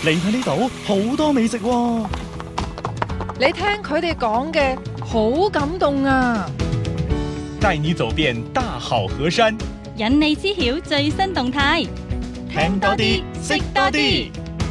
你睇呢度好多美食喎。 你聽佢哋講嘅好感動啊！ 帶你走遍大好河山， 引你知曉最新動態， 聽多啲，識多啲。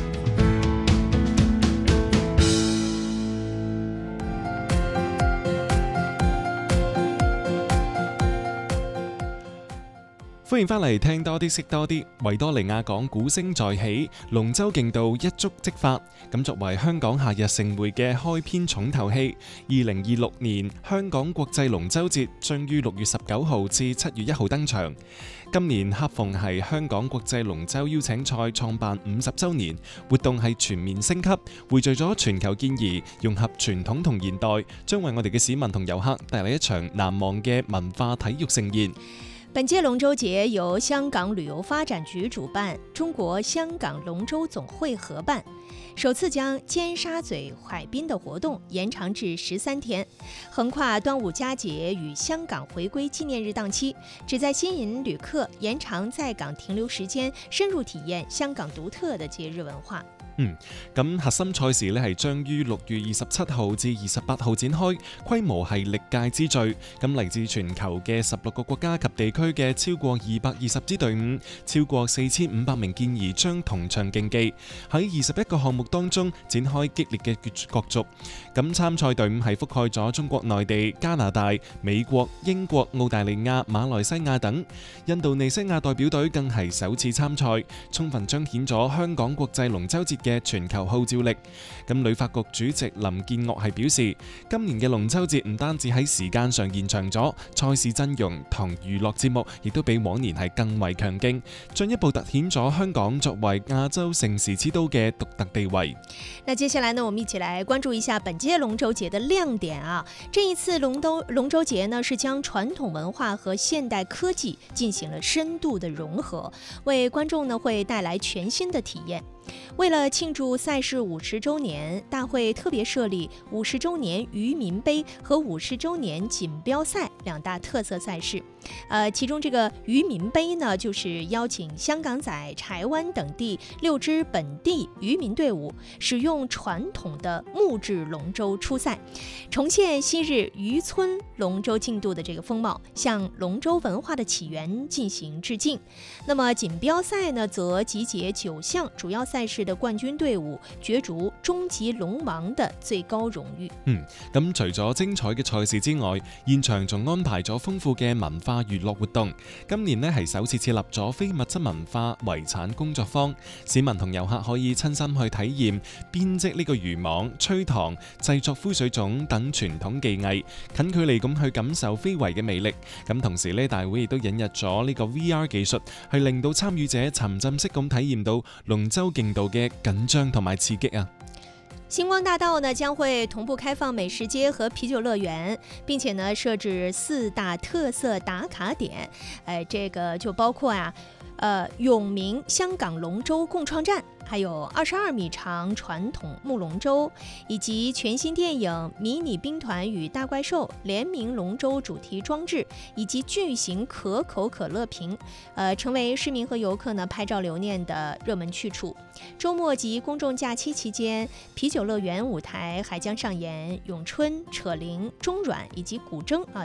歡迎返嚟聽多啲識多啲。維多利亞港鼓聲再起，龍舟競渡一觸即發。咁作為香港夏日盛會嘅開篇重頭戲，2026年香港國際龍舟節將於6月19號至7月1號登場。今年恰逢係香港國際龍舟邀請賽創辦50週年，活動係全面升級，匯聚咗全球健兒，融合傳統同現代，將為我哋嘅市民同遊客帶嚟一場難忘嘅文化體育盛宴。 本屆龍舟節由香港旅遊發展局主辦，中國香港龍舟總會合辦，首次將尖沙咀海濱的活動延長至13天，橫跨端午佳節與香港回歸紀念日檔期，旨在吸引旅客延長在港停留時間，深入體驗香港獨特的節日文化。 咁核心賽事呢係將於6月27號至28號展開，規模係歷屆之最。咁嚟自全球嘅16個國家及地區嘅超過220支隊伍，超過4500名健兒將同場競技，喺21個項目當中展開激烈嘅角逐。咁參賽隊伍係覆蓋咗中國內地、加拿大、美國、英國、澳大利亞、馬來西亞等，印度尼西亞代表隊更係首次參賽，充分彰顯咗香港國際龍舟節嘅全球號召力。咁旅發局主席林建岳係表示，今年嘅龍舟節唔單止喺時間上延長咗，賽事陣容同娛樂節目亦都比往年係更為強勁，進一步凸顯咗香港作為亞洲盛事之都嘅獨特地位。 那接下來呢，我們一起來關注一下本屆龍舟節的亮點啊！這一次龍舟節呢，是將傳統文化和現代科技進行了深度的融合，為觀眾呢會帶來全新的體驗。為了慶祝賽事50週年，大會特別設立50週年漁民杯和50週年錦標賽兩大特色賽事。其中這個漁民杯呢，就是邀請香港仔、柴灣等地6支本地漁民隊伍，使用傳統的木質龍舟出賽，重現昔日漁村龍舟競渡的這個風貌，向龍舟文化的起源進行致敬。那麼錦標賽呢，則集結9項主要賽事的冠軍隊伍，角逐終極龍王的最高榮譽。 咁除咗精彩嘅賽事之外，現場仲安排咗豐富嘅文化娛樂活動。今年呢係首次設立咗非物質文化遺產工作坊，市民同遊客可以親身去體驗編織呢個漁網、吹糖、製作灰水粽等傳統技藝，近距離咁去感受非遺嘅魅力。咁同時呢，大會亦都引入咗呢個 VR 技術，去令到參與者沉浸式咁體驗到龍舟競渡嘅緊張同埋刺激啊！ 星光大道呢將會同步開放美食街和啤酒樂園，並且呢設置4大特色打卡點，這個就包括永明香港龍舟共創站，還有22米長傳統木龍舟，以及全新電影《迷你兵團與大怪獸》聯名龍舟主題裝置，以及巨型可口可樂瓶，成為市民和遊客呢拍照留念的熱門去處。周末及公眾假期期間，啤酒樂園舞台還將上演詠春、扯鈴、中阮以及古箏